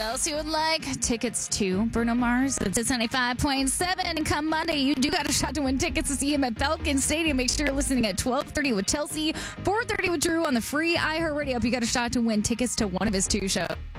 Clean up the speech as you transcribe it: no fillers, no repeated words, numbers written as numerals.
else you would like tickets to Bruno Mars. It's at 95.7. And come Monday, you do got a shot to win tickets to see him at Falcon Stadium. Make sure you're listening at 12:30 with Chelsea, 4:30 with Drew on the free iHeartRadio app. You got a shot to win tickets to one of his two shows.